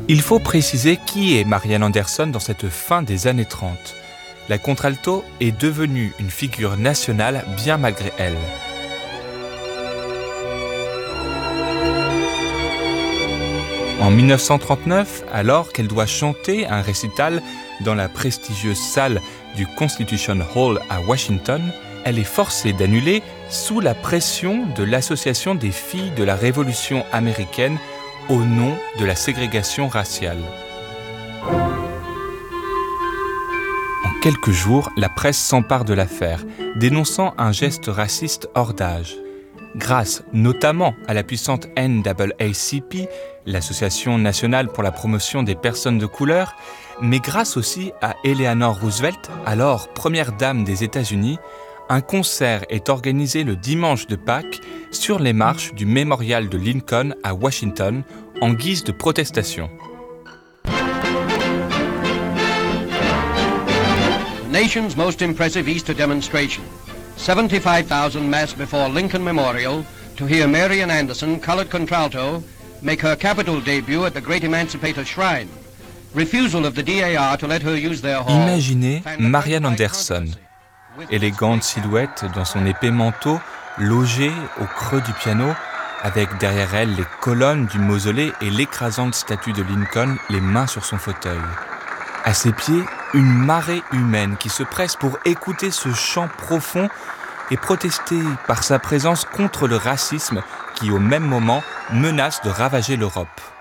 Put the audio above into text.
Il faut préciser qui est Marian Anderson dans cette fin des années 30. La contralto est devenue une figure nationale bien malgré elle. En 1939, alors qu'elle doit chanter un récital dans la prestigieuse salle du Constitution Hall à Washington, elle est forcée d'annuler sous la pression de l'Association des filles de la Révolution américaine au nom de la ségrégation raciale. En quelques jours, la presse s'empare de l'affaire, dénonçant un geste raciste hors d'âge. Grâce notamment à la puissante NAACP, l'Association nationale pour la promotion des personnes de couleur, mais grâce aussi à Eleanor Roosevelt, alors première dame des États-Unis, un concert est organisé le dimanche de Pâques sur les marches du mémorial de Lincoln à Washington en guise de protestation. The nation's most impressive Easter demonstration. 75,000 massed before Lincoln Memorial to hear Marian Anderson, colored contralto, make her capital debut at the Great Emancipator Shrine. Refusal of the DAR to let her use their hall. Imaginez Marian Anderson, élégante silhouette dans son épais manteau, logée au creux du piano, avec derrière elle les colonnes du mausolée et l'écrasante statue de Lincoln, les mains sur son fauteuil. À ses pieds, une marée humaine qui se presse pour écouter ce chant profond et protester par sa présence contre le racisme qui, au même moment, menace de ravager l'Europe.